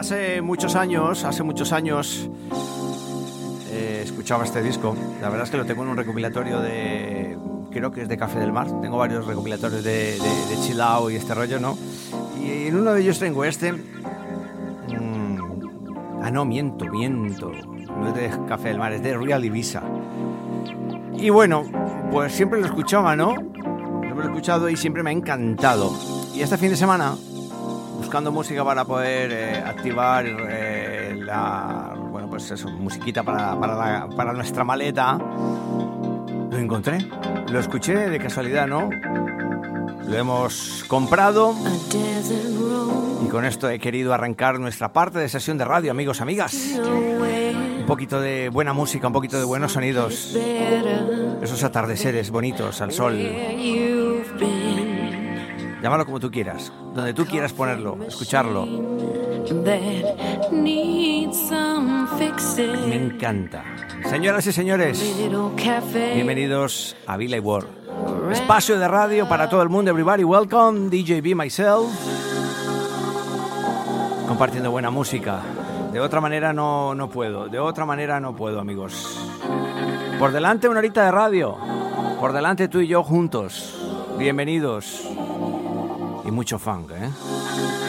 hace muchos años escuchaba este disco. La verdad es que lo tengo en un recopilatorio creo que es de Café del Mar. Tengo varios recopilatorios de Chill Out y este rollo, ¿no? Y en uno de ellos tengo este. No, miento. No es de Café del Mar, es de Real Ibiza. Y bueno, pues siempre lo escuchaba, ¿no? Lo he escuchado y siempre me ha encantado. Y este fin de semana, buscando música para poder activar pues eso, musiquita para nuestra maleta, lo encontré. Lo escuché de casualidad, ¿no? Lo hemos comprado y con esto he querido arrancar nuestra parte de sesión de radio, amigos, amigas. Un poquito de buena música, un poquito de buenos sonidos, esos atardeceres bonitos al sol. Llámalo como tú quieras, donde tú quieras ponerlo, escucharlo. Me encanta. Señoras y señores, bienvenidos a Villa World, espacio de radio para todo el mundo. Everybody welcome, DJ B myself, compartiendo buena música. De otra manera no puedo, amigos. Por delante una horita de radio, por delante tú y yo juntos. Bienvenidos y mucho funk, ¿eh?